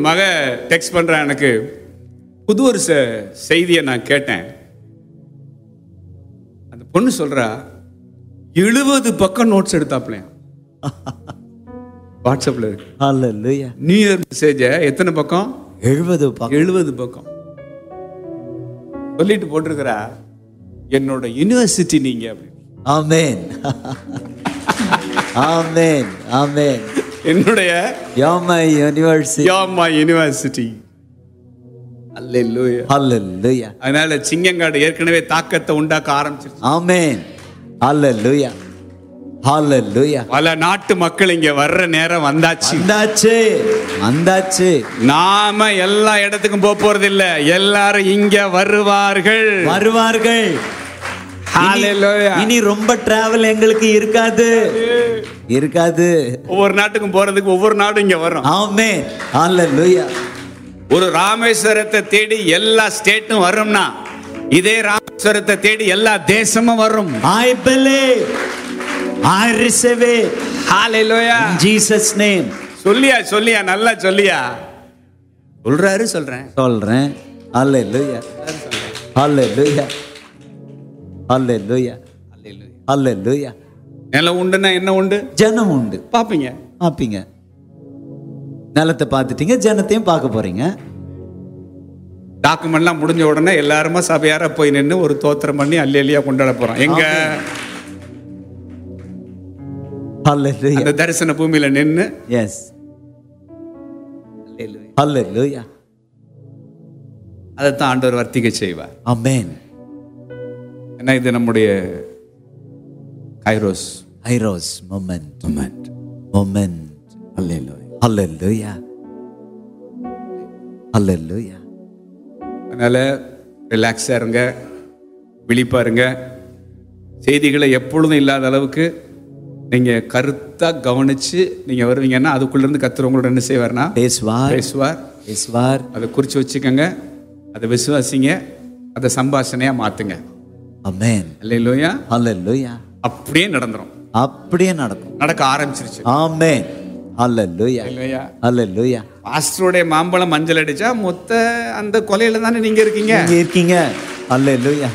மக டெக்ஸ்ட் பண்றான், எனக்கு புது ஒரு செய்தியை நான் கேட்டேன். அந்த பொண்ணு சொல்றா 70 பக்கம் நோட்ஸ் எடுத்தாப்லையா வாட்ஸ்அப்ல இருக்கு. ஹல்லேலூயா. நியூ இயர் மெசேஜ் எத்தனை பக்கம்? 70 பக்கம். 70 பக்கம் சொல்லிட்டு போட்டிருக்கிறா, என்னோட யூனிவர்சிட்டி நீங்க அப்படி. ஆமென் ஆமென் ஆமென். என்னுடைய You're my university. You're my university. அல்லேலூயா. ஹல்லேலூயா. அதனால சிங்கங்காடு ஏற்கனவே தாக்கத்தை உண்டாக்க ஆரம்பிச்சிருச்சு. ஆமென். ஹல்லேலூயா. ஹல்லேலூயா. பல நாட்டு மக்கள் இங்க வர்ற நேரம் வந்தாச்சு. வந்தாச்சு வந்தாச்சு. நாம எல்லா இடத்துக்கும் போறது இல்ல, எல்லாரும் இங்க வருவார்கள் வருவார்கள். ஹல்லேலூயா. இனி ரொம்ப டிராவல் எங்களுக்கு இருக்காது இருக்காது. ஒவ்வொரு நாட்டுக்கும் போறதுக்கு ஒவ்வொரு நாடும் இங்க வரும். ஆமென். ஹல்லேலூயா. ஒரு ராமேஸ்வரத்தை தேடி எல்லா ஸ்டேட்டும் வரும்னா, இதே ராமேஸ்வரத்தை தேடி எல்லா தேசமும் வரும். I believe. I receive it. Hallelujah. In Jesus name. சொல்லியா நல்லா சொல்லியா சொல்றேன். ஹல்லேலூயா. ஹல்லேலூயா. ஹல்லேலூயா. ஹல்லேலூயா. நிலம் உண்டுன்னா என்ன உண்டு? ஜனம் உண்டு. பாப்பீங்க. நிலத்தை பார்த்துட்டீங்க, ஜனத்தையும் பார்க்க போறீங்க. டாக்குமெண்ட்லாம் முடிஞ்ச உடனே எல்லாருமா சபையார போய் நின்று ஒரு தோத்திரம் பண்ணி அல்லேலியா கொண்டாட போறோம். எங்க? ஹல்லேலூயா. அந்த தரிசன பூமியில நின்று. எஸ். ஹல்லேலூயா. அதைத்தான் ஆண்டவர் வர்த்திக்க செய்வார். ஆமென். ஏன்னா இது நம்முடைய கைரோஸ் மொமெண்ட். அல்லேலூயா. ஹல்லேலூயா. ஹல்லேலூயா. அதனால ரிலாக்ஸா இருங்க, விழிப்பா இருங்க. செய்திகளை எப்பொழுதும் இல்லாத அளவுக்கு நீங்க கருத்தா கவனிச்சு நீங்க வருவீங்கன்னா அதுக்குள்ள இருந்து கர்த்தர் உங்களோட என்ன செய்வார்னா பேசுவார். அதை குறிச்சு வச்சுக்கோங்க, அதை விசுவாசிங்க, அதை சம்பாஷணையா மாத்துங்க. ஆமென். அல்லேலூயா. ஹல்லேலூயா. அப்படியே நடந்துரும். அப்படியே நடக்கும். நடக்க ஆரம்பிச்சிருச்சு. ஆமென். ஹல்லேலூயா. ஹல்லேலூயா. பாஸ்டருடைய மாம்பழம் மஞ்சள் அடிச்சா மொத்த அந்த கொலையில தானே நீங்க இருக்கீங்க. ஹல்லேலூயா.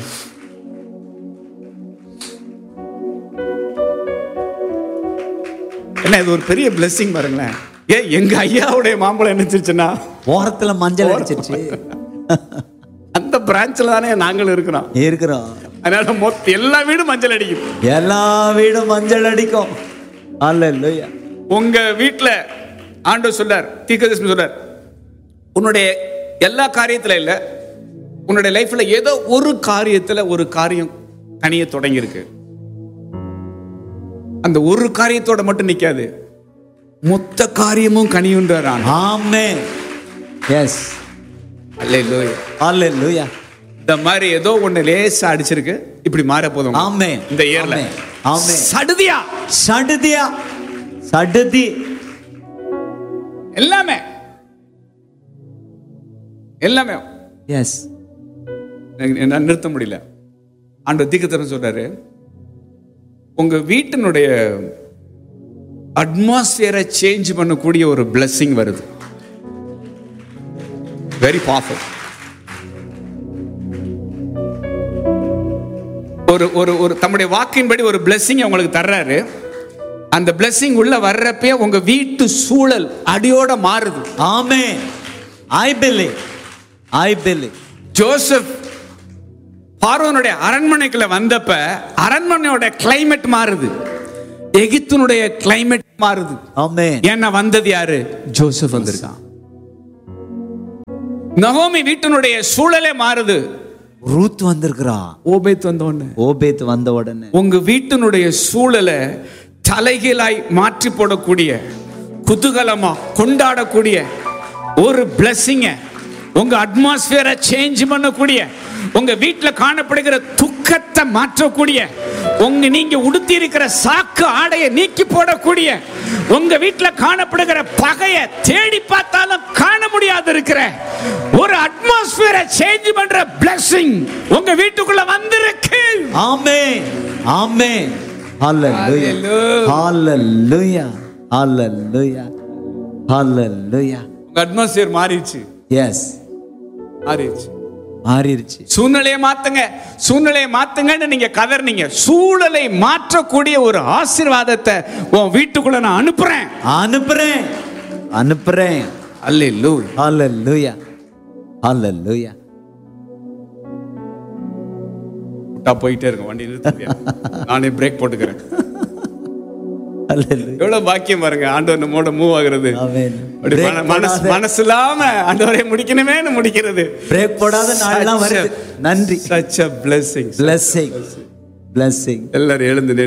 என்ன இது ஒரு பெரிய பிளெஸிங் பாருங்களேன். எங்க ஐயாவுடைய மாம்பழம் என்னச்சுன்னா ஓரத்துல மஞ்சள் அடிச்சிருச்சு. அந்த பிரான்ச்ல தானே நாங்களும் இருக்கிறோம். அதனால மொத்த எல்லா வீடும் மஞ்சள் அடிக்கும். எல்லா வீடும் மஞ்சள் அடிக்கும். அல்லேலூயா. உங்க வீட்டுல ஆண்டவர் சொல்றார், தீர்க்கதரிசி சொல்றார், உன்னுடைய எல்லா காரியத்துல இல்ல, உன்னுடைய லைஃப்ல ஏதோ ஒரு காரியத்துல ஒரு காரியம் கனிய தொடங்கி இருக்கு. அந்த ஒரு காரியத்தோட மட்டும் நிக்காது, மொத்த காரியமும் கனியுன்றார். ஆமென். எஸ். அல்லேலூயா. அல்லேலூயா. இந்த மாதிரி ஏதோ ஒண்ணு லேசா அடிச்சிருக்கு, இப்படி மாற போதும். ஆமென். இந்த இயர்ல ஆமென். சடுதி எல்லாமே எஸ். என்ன நிறுத்த முடியல. ஆண்டவர் தீர்க்கதரிசி சொல்றாரு, உங்க வீட்டினுடைய அட்மாஸ்பியரை சேஞ்ச் பண்ணக்கூடிய ஒரு பிளெஸிங் வருது. Very powerful. ஒரு தம்முடைய வாக்கின்படி ஒரு பிளெஸிங் உங்களுக்கு தர்றாரு. அந்த பிளெஸிங் உள்ள வர்றப்பே உங்க வீட்டு சூழல் அடியோட மாறுது. ஆமென். I believe. ஜோசப் பார்வோனுடைய அரண்மனைக்குள்ள வந்தப்ப அரண்மனையோட கிளைமேட் மாறுது, எகிப்தினுடைய கிளைமேட் மாறுது. ஆமென். என்ன வந்தது யாரு? ஜோசப் வந்திருக்கான். நகோமி வீட்டினுடைய சூழலே மாறுது. ரூத் வந்திருக்கிறா. ஓபேத் வந்த உடனே உங்க வீட்டினுடைய சூழலை தலைகீழாய் மாற்றி போடக்கூடிய, குதூகலமா கொண்டாடக்கூடிய ஒரு பிளெஸிங், உங்க அட்மாஸ்பியரை சேஞ்ச் பண்ணக்கூடிய, உங்க வீட்டுல காணப்படுகிற துக்கத்தை மாற்றக்கூடிய, நீங்க உடுத்தி இருக்கிற சாக்கு ஆடையை நீக்கி போடக்கூடிய, உங்க வீட்டுல காணப்படுகிற பகைய தேடி பார்த்தாலும் காண முடியாது இருக்கிற ஒரு அட்மாஸ்பியரை சேஞ்ச் பண்ற பிளெஸிங் உங்க வீட்டுக்குள்ள வந்திருக்கு. ஆமென். ஆமென். ஹல்லேலூயா. ஹல்லேலூயா. ஹல்லேலூயா. ஹல்லேலூயா. உங்க அட்மாஸ்பியர் மாறிடுச்சு. எஸ், மாறிடுச்சு. மாறிடுச்சு. சூழ்நிலையை மாத்துங்க, சூழ்நிலையை மாத்துங்கன்னு நீங்க கதறினீங்க. சூழலை மாற்றக்கூடிய ஒரு ஆசீர்வாதத்தை உன் வீட்டுக்குள்ள நான் அனுப்புறேன். அல்லேலூயா, ஹல்லேலூயா, ஹல்லேலூயா. விட்டா போயிட்டே இருக்க, வண்டி நிறுத்துறியா? நானே பிரேக் போட்டுக்கிறேன். ஹல்லேலூயா. எவ்வளவு பாக்கியம் பாருங்க, ஆண்டவர் நம்மோட மூவ் ஆகுறது. ஆமென். மனசு இல்லாம ஆண்டவரை முடிக்கணுமேன்னு முடிக்கிறது. பிரேக் போடாத நாள்லாம் வருது. நன்றி. Such a blessing. blessing. எல்லாரும் எழுந்து